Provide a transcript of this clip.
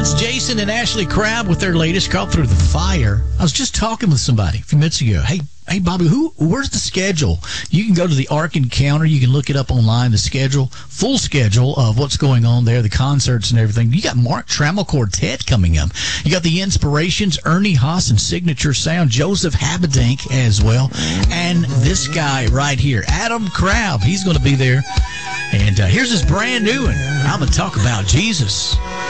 That's Jason and Ashley Crabb with their latest, called Through the Fire. I was just talking with somebody a few minutes ago. Hey, Bobby, where's the schedule? You can go to the Ark Encounter. You can look it up online, the schedule, full schedule of what's going on there, the concerts and everything. You got Mark Trammell Quartet coming up. You got the Inspirations, Ernie Haas and Signature Sound, Joseph Habedank as well, and this guy right here, Adam Crabb. He's going to be there. And here's his brand new one. I'm going to talk about Jesus.